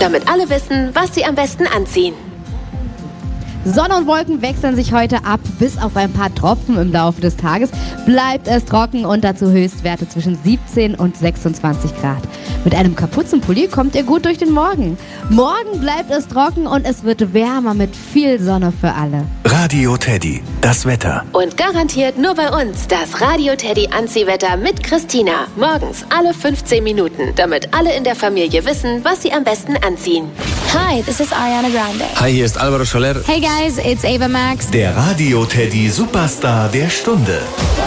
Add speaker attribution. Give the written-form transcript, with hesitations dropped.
Speaker 1: damit alle wissen, was sie am besten anziehen.
Speaker 2: Sonne und Wolken wechseln sich heute ab. Bis auf ein paar Tropfen im Laufe des Tages bleibt es trocken und dazu Höchstwerte zwischen 17 und 26 Grad. Mit einem Kapuzenpulli kommt ihr gut durch den Morgen. Morgen bleibt es trocken und es wird wärmer mit viel Sonne für alle.
Speaker 3: Radio Teddy, das Wetter.
Speaker 1: Und garantiert nur bei uns das Radio Teddy Anziehwetter mit Christina. Morgens alle 15 Minuten, damit alle in der Familie wissen, was sie am besten anziehen.
Speaker 4: Hi, this is Ariana Grande.
Speaker 5: Hi, hier ist Alvaro Soler.
Speaker 4: Hey guys, it's Ava Max.
Speaker 3: Der Radio Teddy Superstar der Stunde.